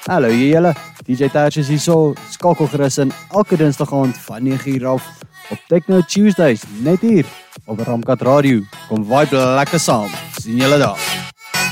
Hallo julle, DJ Touch is hier so, skakel gerus in elke dinsdag aand van 9:00 af op Techno Tuesdays, net hier op Ramkat Radio. Kom vibe lekker saam, sien julle daar.